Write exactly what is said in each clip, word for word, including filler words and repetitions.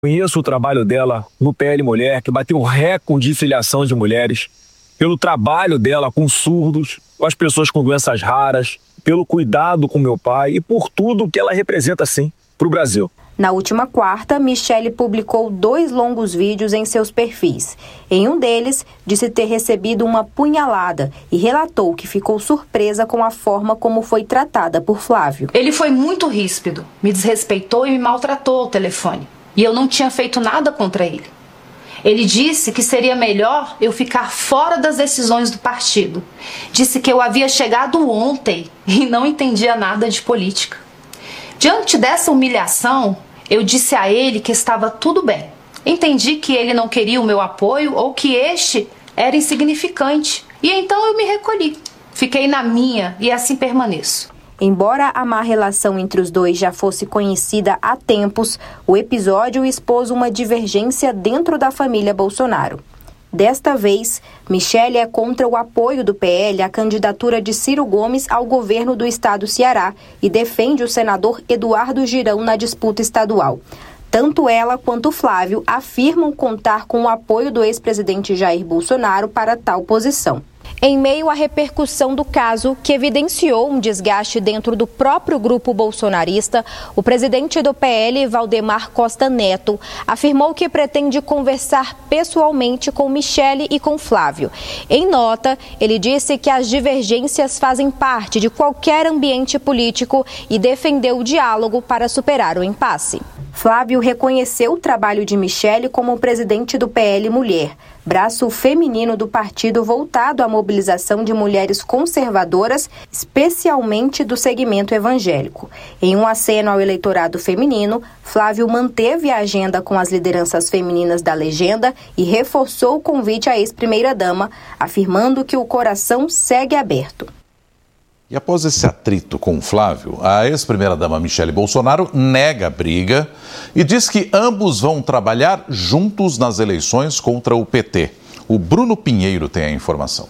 Conheço o trabalho dela no P L Mulher, que bateu recorde de filiação de mulheres, pelo trabalho dela com surdos, com as pessoas com doenças raras, pelo cuidado com meu pai e por tudo que ela representa, sim, para o Brasil. Na última quarta, Michele publicou dois longos vídeos em seus perfis. Em um deles, disse ter recebido uma punhalada e relatou que ficou surpresa com a forma como foi tratada por Flávio. Ele foi muito ríspido, me desrespeitou e me maltratou ao telefone. E eu não tinha feito nada contra ele. Ele disse que seria melhor eu ficar fora das decisões do partido. Disse que eu havia chegado ontem e não entendia nada de política. Diante dessa humilhação, eu disse a ele que estava tudo bem. Entendi que ele não queria o meu apoio ou que este era insignificante. E então eu me recolhi. Fiquei na minha e assim permaneço. Embora a má relação entre os dois já fosse conhecida há tempos, o episódio expôs uma divergência dentro da família Bolsonaro. Desta vez, Michele é contra o apoio do P L à candidatura de Ciro Gomes ao governo do estado Ceará e defende o senador Eduardo Girão na disputa estadual. Tanto ela quanto Flávio afirmam contar com o apoio do ex-presidente Jair Bolsonaro para tal posição. Em meio à repercussão do caso, que evidenciou um desgaste dentro do próprio grupo bolsonarista, o presidente do P L, Valdemar Costa Neto, afirmou que pretende conversar pessoalmente com Michele e com Flávio. Em nota, ele disse que as divergências fazem parte de qualquer ambiente político e defendeu o diálogo para superar o impasse. Flávio reconheceu o trabalho de Michele como presidente do P L Mulher, braço feminino do partido voltado à mobilização de mulheres conservadoras, especialmente do segmento evangélico. Em um aceno ao eleitorado feminino, Flávio manteve a agenda com as lideranças femininas da legenda e reforçou o convite à ex-primeira-dama, afirmando que o coração segue aberto. E após esse atrito com o Flávio, a ex-primeira-dama Michele Bolsonaro nega a briga e diz que ambos vão trabalhar juntos nas eleições contra o P T. O Bruno Pinheiro tem a informação.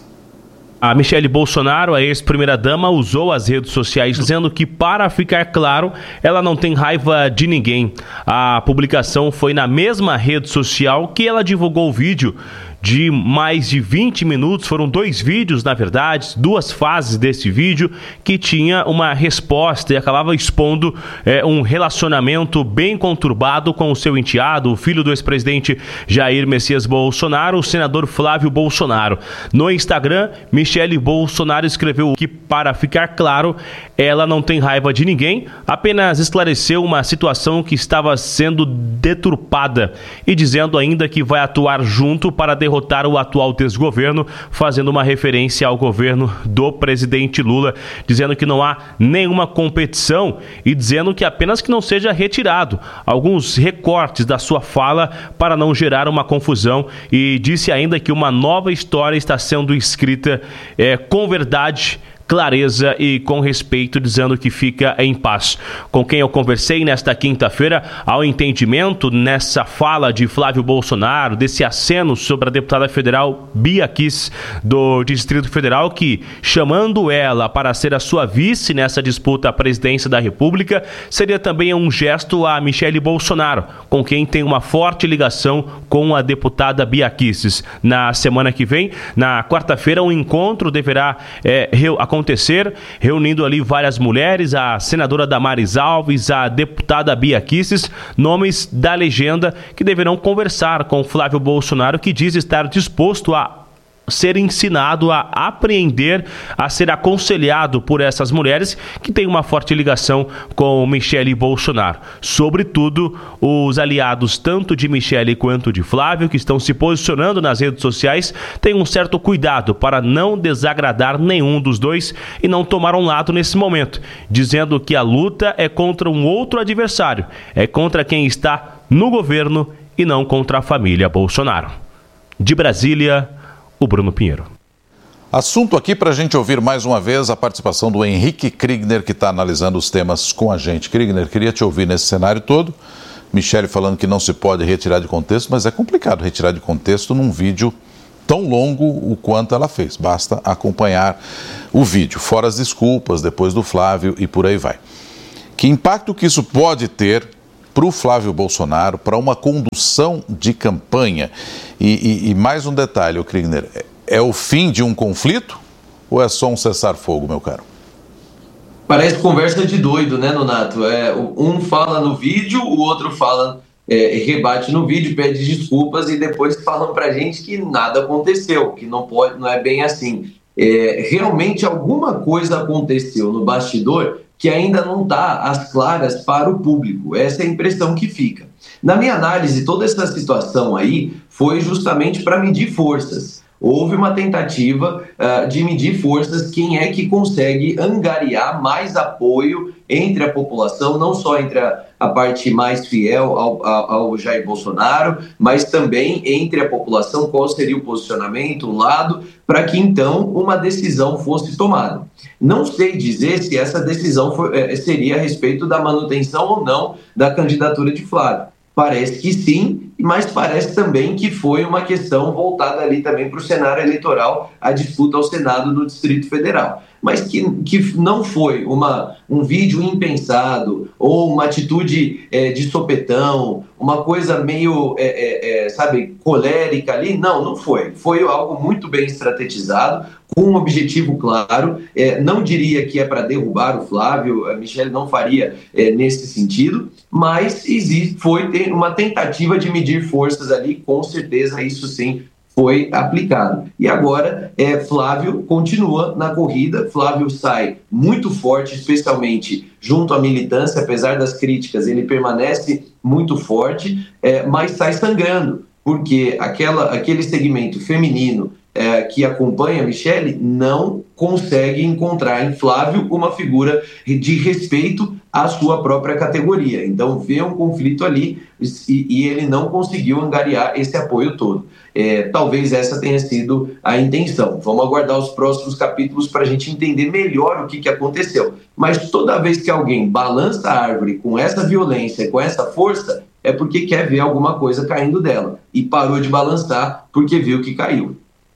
A Michele Bolsonaro, a ex-primeira-dama, usou as redes sociais dizendo que, para ficar claro, ela não tem raiva de ninguém. A publicação foi na mesma rede social que ela divulgou o vídeo de mais de vinte minutos, foram dois vídeos, na verdade, duas fases desse vídeo, que tinha uma resposta e acabava expondo é, um relacionamento bem conturbado com o seu enteado, o filho do ex-presidente Jair Messias Bolsonaro, o senador Flávio Bolsonaro. No Instagram, Michele Bolsonaro escreveu que, para ficar claro, ela não tem raiva de ninguém, apenas esclareceu uma situação que estava sendo deturpada e dizendo ainda que vai atuar junto para derrotar derrotar o atual desgoverno, fazendo uma referência ao governo do presidente Lula, dizendo que não há nenhuma competição e dizendo que apenas que não seja retirado alguns recortes da sua fala para não gerar uma confusão, e disse ainda que uma nova história está sendo escrita é, com verdade, clareza e com respeito, dizendo que fica em paz. Com quem eu conversei nesta quinta-feira, ao entendimento nessa fala de Flávio Bolsonaro, desse aceno sobre a deputada federal Bia Kicis, do Distrito Federal, que, chamando ela para ser a sua vice nessa disputa à presidência da República, seria também um gesto a Michele Bolsonaro, com quem tem uma forte ligação com a deputada Bia Kicis. Na semana que vem, na quarta-feira, um encontro deverá é, acontecer acontecer, reunindo ali várias mulheres, a senadora Damares Alves, a deputada Bia Kicis, nomes da legenda que deverão conversar com Flávio Bolsonaro, que diz estar disposto a ser ensinado a apreender, a ser aconselhado por essas mulheres que têm uma forte ligação com Michele Bolsonaro. Sobretudo, os aliados tanto de Michele quanto de Flávio, que estão se posicionando nas redes sociais, têm um certo cuidado para não desagradar nenhum dos dois e não tomar um lado nesse momento, dizendo que a luta é contra um outro adversário, é contra quem está no governo e não contra a família Bolsonaro. De Brasília, o Bruno Pinheiro. Assunto aqui para a gente ouvir mais uma vez a participação do Henrique Kriegner, que está analisando os temas com a gente. Kriegner, queria te ouvir nesse cenário todo. Michele falando que não se pode retirar de contexto, mas é complicado retirar de contexto num vídeo tão longo o quanto ela fez. Basta acompanhar o vídeo, fora as desculpas, depois do Flávio e por aí vai. Que impacto que isso pode ter para o Flávio Bolsonaro, para uma condução de campanha. E, e, e mais um detalhe, o Krigner, é o fim de um conflito ou é só um cessar-fogo, meu caro? Parece conversa de doido, né, Nonato? É, um fala no vídeo, o outro fala, é, rebate no vídeo, pede desculpas e depois falam pra gente que nada aconteceu, que não pode, não é bem assim. É, realmente alguma coisa aconteceu no bastidor que ainda não está às claras para o público. Essa é a impressão que fica. Na minha análise, toda essa situação aí foi justamente para medir forças. Houve uma tentativa uh, de medir forças, quem é que consegue angariar mais apoio entre a população, não só entre a, a parte mais fiel ao, ao, ao Jair Bolsonaro, mas também entre a população, qual seria o posicionamento, o lado, para que então uma decisão fosse tomada. Não sei dizer se essa decisão for, eh, seria a respeito da manutenção ou não da candidatura de Flávio. Parece que sim, mas parece também que foi uma questão voltada ali também para o cenário eleitoral, a disputa ao Senado no Distrito Federal. Mas que, que não foi uma, um vídeo impensado ou uma atitude é, de sopetão, uma coisa meio, é, é, é, sabe, colérica ali. Não, não foi. Foi algo muito bem estrategizado, com um objetivo claro. É, não diria que é para derrubar o Flávio, a Michelle não faria é, nesse sentido, mas existe, foi ter uma tentativa de medir forças ali, com certeza isso sim foi aplicado. E agora, é, Flávio continua na corrida, Flávio sai muito forte, especialmente junto à militância, apesar das críticas, ele permanece muito forte, é, mas sai sangrando, porque aquela, aquele segmento feminino é, que acompanha a Michelle não consegue encontrar em Flávio uma figura de respeito à sua própria categoria. Então, vê um conflito ali e, e ele não conseguiu angariar esse apoio todo. É, talvez essa tenha sido a intenção. Vamos aguardar os próximos capítulos para a gente entender melhor o que, que aconteceu. Mas toda vez que alguém balança a árvore com essa violência, com essa força, é porque quer ver alguma coisa caindo dela. E parou de balançar porque viu que caiu.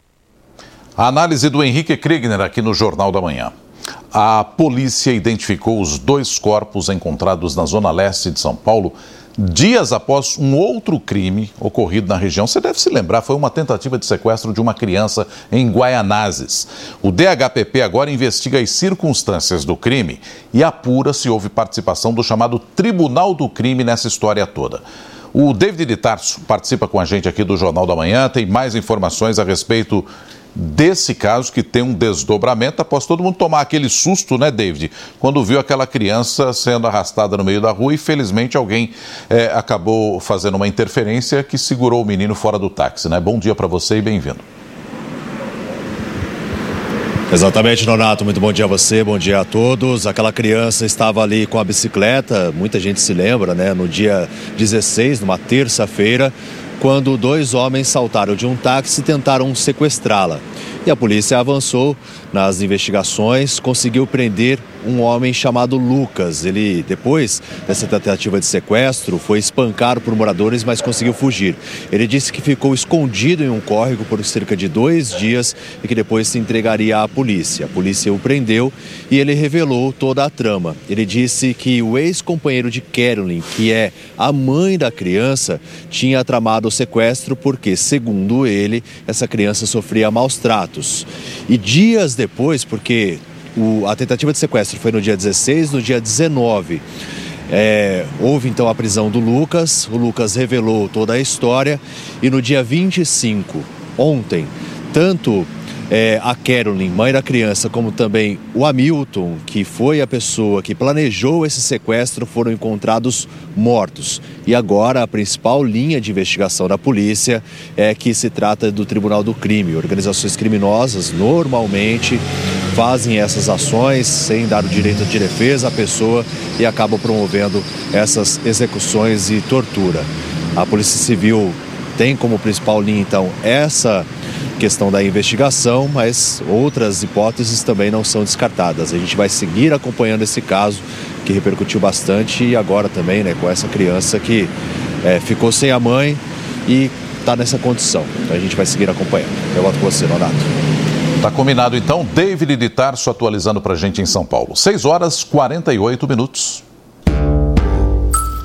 A análise do Henrique Krigner aqui no Jornal da Manhã. A polícia identificou os dois corpos encontrados na zona leste de São Paulo dias após um outro crime ocorrido na região. Você deve se lembrar, foi uma tentativa de sequestro de uma criança em Guaianazes. O D H P P agora investiga as circunstâncias do crime e apura se houve participação do chamado Tribunal do Crime nessa história toda. O David de Tarso participa com a gente aqui do Jornal da Manhã, tem mais informações a respeito desse caso que tem um desdobramento após todo mundo tomar aquele susto, né, David? Quando viu aquela criança sendo arrastada no meio da rua e, felizmente, alguém é, acabou fazendo uma interferência que segurou o menino fora do táxi, né? Bom dia para você e bem-vindo. Exatamente, Nonato. Muito bom dia a você, bom dia a todos. Aquela criança estava ali com a bicicleta, muita gente se lembra, né? No dia dezesseis, numa terça-feira, quando dois homens saltaram de um táxi e tentaram sequestrá-la. E a polícia avançou nas investigações, conseguiu prender um homem chamado Lucas. Ele, depois dessa tentativa de sequestro, foi espancado por moradores, mas conseguiu fugir. Ele disse que ficou escondido em um córrego por cerca de dois dias e que depois se entregaria à polícia. A polícia o prendeu e ele revelou toda a trama. Ele disse que o ex-companheiro de Carolyn, que é a mãe da criança, tinha tramado o sequestro porque, segundo ele, essa criança sofria maus tratos. E dias depois, porque o, a tentativa de sequestro foi no dia dezesseis, no dia dezenove, é, houve então a prisão do Lucas. O Lucas revelou toda a história e no dia vinte e cinco, ontem, tanto É, a Carolyn, mãe da criança, como também o Hamilton, que foi a pessoa que planejou esse sequestro, foram encontrados mortos. E agora a principal linha de investigação da polícia é que se trata do Tribunal do Crime. Organizações criminosas normalmente fazem essas ações sem dar o direito de defesa à pessoa e acabam promovendo essas execuções e tortura. A Polícia Civil tem como principal linha, então, essa questão da investigação, mas outras hipóteses também não são descartadas. A gente vai seguir acompanhando esse caso que repercutiu bastante e agora também, né, com essa criança que é, ficou sem a mãe e está nessa condição. Então a gente vai seguir acompanhando. Eu volto com você, Nonato. Tá combinado então. David de Tarso atualizando pra gente em São Paulo. seis horas e quarenta e oito minutos.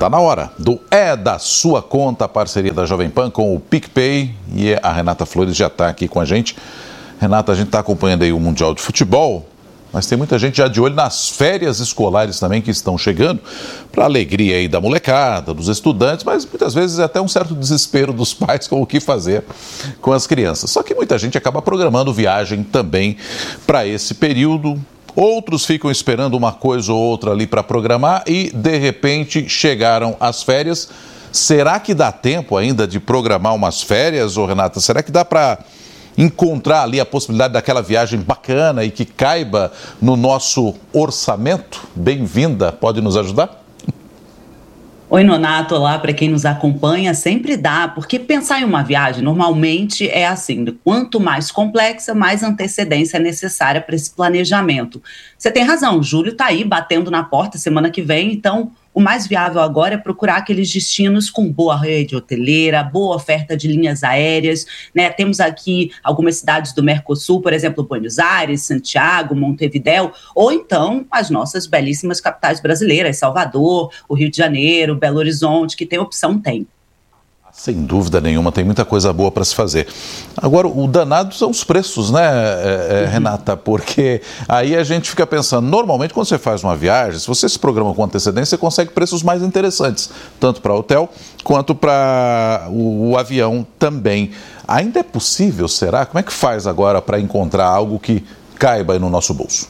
Tá na hora do É da Sua Conta, a parceria da Jovem Pan com o PicPay, e a Renata Flores já está aqui com a gente. Renata, a gente está acompanhando aí o Mundial de Futebol, mas tem muita gente já de olho nas férias escolares também que estão chegando, para a alegria aí da molecada, dos estudantes, mas muitas vezes até um certo desespero dos pais com o que fazer com as crianças. Só que muita gente acaba programando viagem também para esse período. Outros ficam esperando uma coisa ou outra ali para programar e, de repente, chegaram as férias. Será que dá tempo ainda de programar umas férias, ô Renata? Será que dá para encontrar ali a possibilidade daquela viagem bacana e que caiba no nosso orçamento? Bem-vinda, pode nos ajudar? Oi, Nonato, olá, para quem nos acompanha, sempre dá, porque pensar em uma viagem normalmente é assim, quanto mais complexa, mais antecedência é necessária para esse planejamento. Você tem razão, o Júlio está aí batendo na porta semana que vem, então o mais viável agora é procurar aqueles destinos com boa rede hoteleira, boa oferta de linhas aéreas, né? Temos aqui algumas cidades do Mercosul, por exemplo, Buenos Aires, Santiago, Montevidéu, ou então as nossas belíssimas capitais brasileiras, Salvador, o Rio de Janeiro, Belo Horizonte, que tem opção, tem. Sem dúvida nenhuma, tem muita coisa boa para se fazer. Agora, o danado são os preços, né, é, é, Renata? Porque aí a gente fica pensando, normalmente quando você faz uma viagem, se você se programa com antecedência, você consegue preços mais interessantes, tanto para hotel quanto para o, o avião também. Ainda é possível, será? Como é que faz agora para encontrar algo que caiba aí no nosso bolso?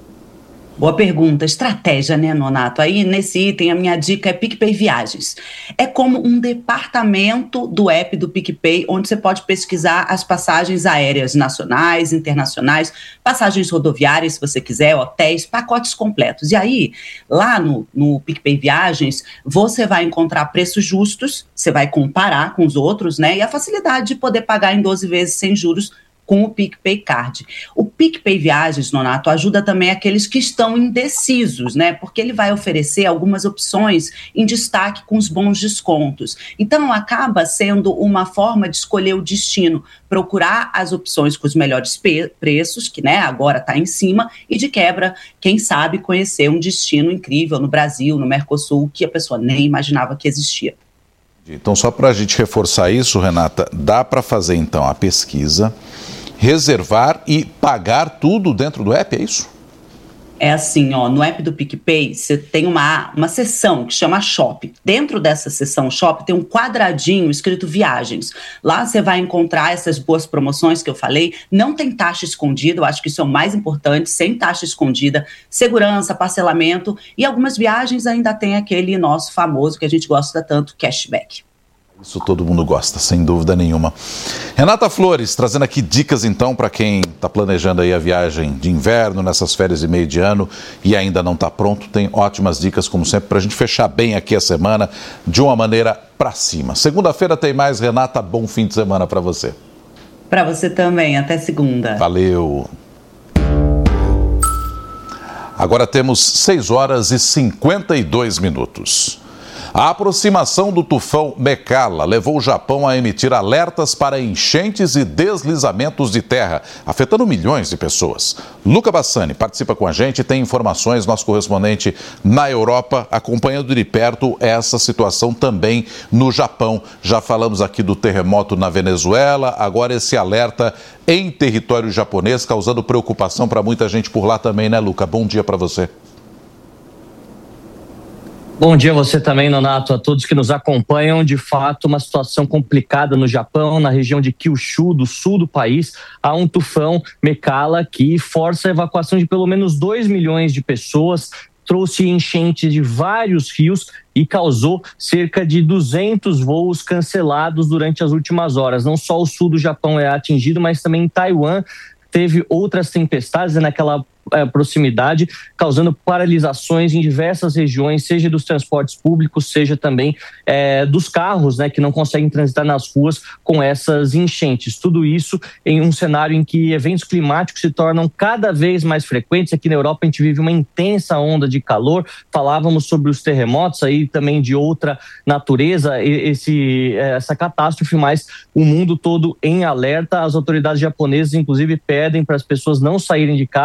Boa pergunta, estratégia, né, Nonato? Aí, nesse item, a minha dica é PicPay Viagens. É como um departamento do app do PicPay, onde você pode pesquisar as passagens aéreas nacionais, internacionais, passagens rodoviárias, se você quiser, hotéis, pacotes completos. E aí, lá no, no PicPay Viagens, você vai encontrar preços justos, você vai comparar com os outros, né? E a facilidade de poder pagar em doze vezes sem juros com o PicPay Card. O PicPay Viagens, Nonato, ajuda também aqueles que estão indecisos, né? Porque ele vai oferecer algumas opções em destaque com os bons descontos. Então, acaba sendo uma forma de escolher o destino, procurar as opções com os melhores pe- preços, que, né, agora está em cima, e de quebra, quem sabe conhecer um destino incrível no Brasil, no Mercosul, que a pessoa nem imaginava que existia. Então, só para a gente reforçar isso, Renata, dá para fazer, então, a pesquisa, reservar e pagar tudo dentro do app, é isso? É assim, ó, no app do PicPay, você tem uma, uma seção que chama Shop. Dentro dessa seção Shop tem um quadradinho escrito Viagens. Lá você vai encontrar essas boas promoções que eu falei. Não tem taxa escondida, eu acho que isso é o mais importante, sem taxa escondida, segurança, parcelamento, e algumas viagens ainda tem aquele nosso famoso que a gente gosta tanto, cashback. Isso todo mundo gosta, sem dúvida nenhuma. Renata Flores, trazendo aqui dicas então para quem está planejando aí a viagem de inverno, nessas férias e meio de ano e ainda não está pronto. Tem ótimas dicas, como sempre, para a gente fechar bem aqui a semana de uma maneira para cima. Segunda-feira tem mais, Renata, bom fim de semana para você. Para você também, até segunda. Valeu. Agora temos seis horas e cinquenta e dois minutos. A aproximação do tufão Mekala levou o Japão a emitir alertas para enchentes e deslizamentos de terra, afetando milhões de pessoas. Luca Bassani participa com a gente e tem informações, nosso correspondente na Europa, acompanhando de perto essa situação também no Japão. Já falamos aqui do terremoto na Venezuela, agora esse alerta em território japonês, causando preocupação para muita gente por lá também, né, Luca? Bom dia para você. Bom dia a você também, Nonato, a todos que nos acompanham. De fato, uma situação complicada no Japão, na região de Kyushu, do sul do país. Há um tufão Mekala que força a evacuação de pelo menos dois milhões de pessoas, trouxe enchentes de vários rios e causou cerca de duzentos voos cancelados durante as últimas horas. Não só o sul do Japão é atingido, mas também Taiwan teve outras tempestades naquela É, proximidade, causando paralisações em diversas regiões, seja dos transportes públicos, seja também é, dos carros, né, que não conseguem transitar nas ruas com essas enchentes. Tudo isso em um cenário em que eventos climáticos se tornam cada vez mais frequentes. Aqui na Europa a gente vive uma intensa onda de calor, falávamos sobre os terremotos aí também de outra natureza, esse, essa catástrofe, mas o mundo todo em alerta. As autoridades japonesas inclusive pedem para as pessoas não saírem de casa dessa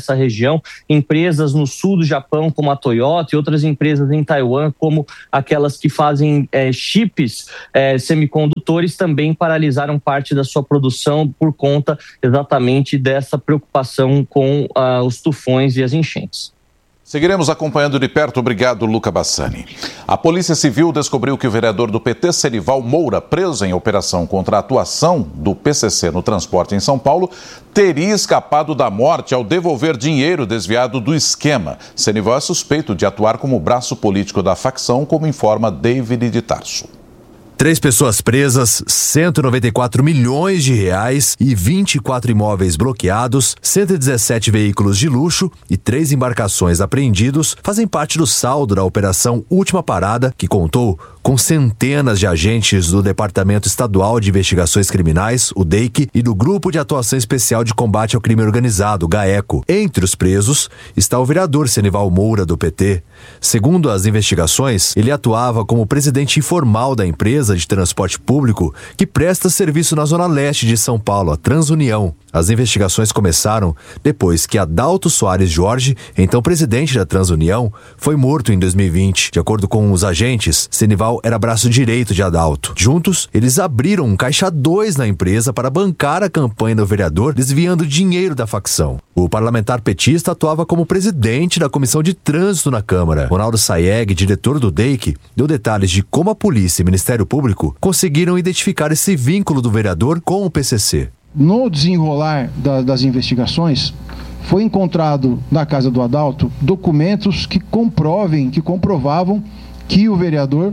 nessa região, empresas no sul do Japão, como a Toyota, e outras empresas em Taiwan, como aquelas que fazem é, chips é, semicondutores, também paralisaram parte da sua produção por conta exatamente dessa preocupação com ah, os tufões e as enchentes. Seguiremos acompanhando de perto. Obrigado, Luca Bassani. A Polícia Civil descobriu que o vereador do P T, Senival Moura, preso em operação contra a atuação do P C C no transporte em São Paulo, teria escapado da morte ao devolver dinheiro desviado do esquema. Senival é suspeito de atuar como braço político da facção, como informa David de Tarso. Três pessoas presas, cento e noventa e quatro milhões de reais e vinte e quatro imóveis bloqueados, cento e dezessete veículos de luxo e três embarcações apreendidos fazem parte do saldo da Operação Última Parada, que contou com centenas de agentes do Departamento Estadual de Investigações Criminais, o D E I C, e do Grupo de Atuação Especial de Combate ao Crime Organizado, o GAECO. Entre os presos está o vereador Senival Moura, do P T. Segundo as investigações, ele atuava como presidente informal da empresa de transporte público que presta serviço na zona leste de São Paulo, a Transunião. As investigações começaram depois que Adalto Soares Jorge, então presidente da Transunião, foi morto em dois mil e vinte. De acordo com os agentes, Senival era braço direito de Adalto. Juntos, eles abriram um caixa dois na empresa para bancar a campanha do vereador, desviando dinheiro da facção. O parlamentar petista atuava como presidente da Comissão de Trânsito na Câmara. Ronaldo Sayeg, diretor do D E I C, deu detalhes de como a polícia e o Ministério Público conseguiram identificar esse vínculo do vereador com o P C C. No desenrolar da, das investigações, foi encontrado na casa do Adalto documentos que comprovem, que comprovavam que o vereador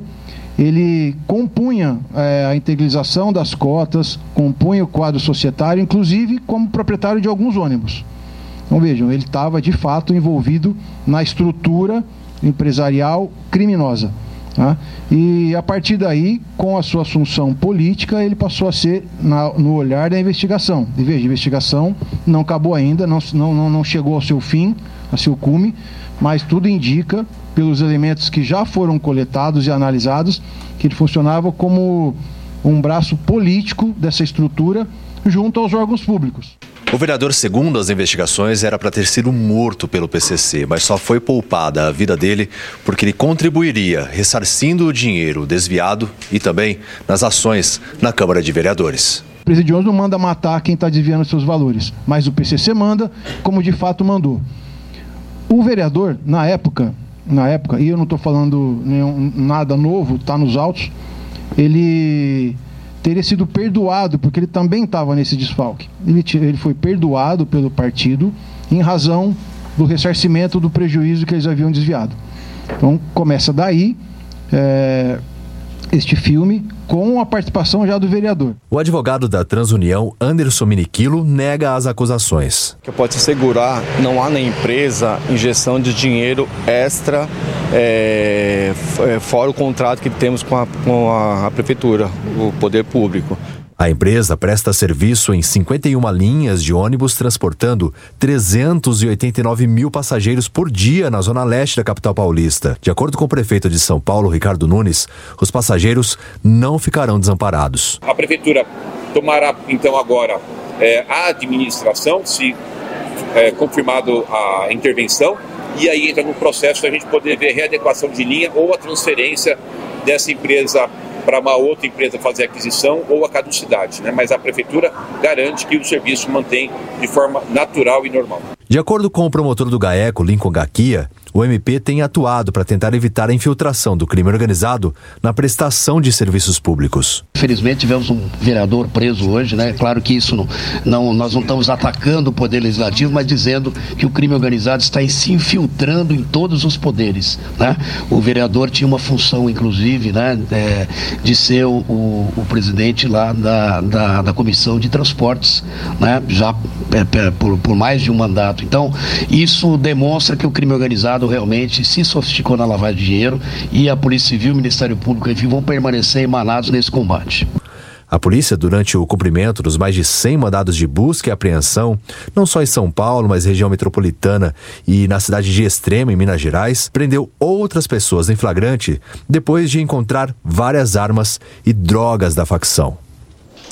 ele compunha é, a integralização das cotas, compunha o quadro societário, inclusive como proprietário de alguns ônibus. Então vejam, ele estava de fato envolvido na estrutura empresarial criminosa. Tá? E a partir daí, com a sua assunção política, ele passou a ser na, no olhar da investigação. E veja, a investigação não acabou ainda, não, não, não chegou ao seu fim, ao seu cume, mas tudo indica, pelos elementos que já foram coletados e analisados, que ele funcionava como um braço político dessa estrutura junto aos órgãos públicos. O vereador, segundo as investigações, era para ter sido morto pelo P C C, mas só foi poupada a vida dele porque ele contribuiria ressarcindo o dinheiro desviado e também nas ações na Câmara de Vereadores. O presidiário não manda matar quem está desviando seus valores, mas o P C C manda, como de fato mandou. O vereador, na época, na época, e eu não estou falando nenhum, nada novo, está nos autos, ele teria sido perdoado, porque ele também estava nesse desfalque. Ele, ele foi perdoado pelo partido em razão do ressarcimento do prejuízo que eles haviam desviado. Então, começa daí é, este filme com a participação já do vereador. O advogado da Transunião, Anderson Miniquilo, nega as acusações. Que eu posso assegurar, não há na empresa injeção de dinheiro extra, é, fora o contrato que temos com a, com a prefeitura, o poder público. A empresa presta serviço em cinquenta e uma linhas de ônibus, transportando trezentos e oitenta e nove mil passageiros por dia na zona leste da capital paulista. De acordo com o prefeito de São Paulo, Ricardo Nunes, os passageiros não ficarão desamparados. A prefeitura tomará, então, agora é, a administração, se é, confirmado a intervenção, e aí entra no processo da gente poder ver readequação de linha ou a transferência dessa empresa para uma outra empresa fazer a aquisição ou a caducidade, né? Mas a prefeitura garante que o serviço mantém de forma natural e normal. De acordo com o promotor do GAECO, Lincoln Gaquia, o M P tem atuado para tentar evitar a infiltração do crime organizado na prestação de serviços públicos. Infelizmente tivemos um vereador preso hoje, né? Claro que isso não, não, nós não estamos atacando o poder legislativo, mas dizendo que o crime organizado está se infiltrando em todos os poderes, né? O vereador tinha uma função, inclusive, né? É, de ser o, o, o presidente lá da, da, da Comissão de Transportes, né? Já é, por, por mais de um mandato. Então, isso demonstra que o crime organizado realmente se sofisticou na lavagem de dinheiro e a Polícia Civil e o Ministério Público, enfim, vão permanecer emanados nesse combate. A polícia, durante o cumprimento dos mais de cem mandados de busca e apreensão, não só em São Paulo, mas região metropolitana e na cidade de Extrema, em Minas Gerais, prendeu outras pessoas em flagrante depois de encontrar várias armas e drogas da facção.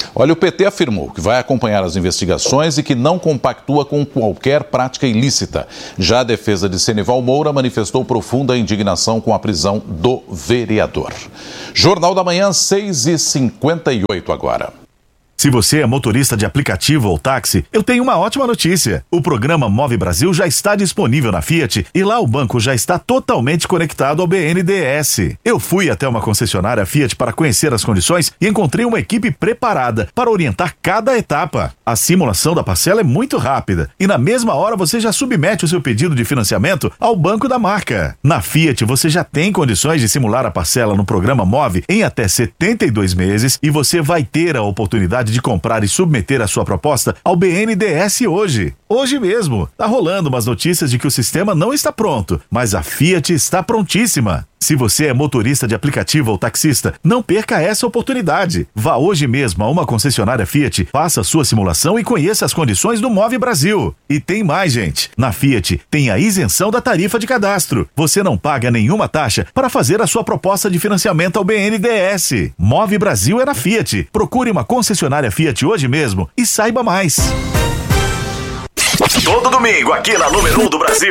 Olha, o P T afirmou que vai acompanhar as investigações e que não compactua com qualquer prática ilícita. Já a defesa de Senival Moura manifestou profunda indignação com a prisão do vereador. Jornal da Manhã, seis e cinquenta e oito agora. Se você é motorista de aplicativo ou táxi, eu tenho uma ótima notícia. O programa Move Brasil já está disponível na Fiat e lá o banco já está totalmente conectado ao B N D E S. Eu fui até uma concessionária Fiat para conhecer as condições e encontrei uma equipe preparada para orientar cada etapa. A simulação da parcela é muito rápida e na mesma hora você já submete o seu pedido de financiamento ao banco da marca. Na Fiat você já tem condições de simular a parcela no programa Move em até setenta e dois meses e você vai ter a oportunidade de comprar e submeter a sua proposta ao B N D E S hoje. Hoje mesmo. Tá rolando umas notícias de que o sistema não está pronto, mas a Fiat está prontíssima. Se você é motorista de aplicativo ou taxista, não perca essa oportunidade. Vá hoje mesmo a uma concessionária Fiat, faça a sua simulação e conheça as condições do Move Brasil. E tem mais, gente. Na Fiat tem a isenção da tarifa de cadastro. Você não paga nenhuma taxa para fazer a sua proposta de financiamento ao B N D E S. Move Brasil é na Fiat. Procure uma concessionária Fiat hoje mesmo e saiba mais. Todo domingo aqui na número um do Brasil,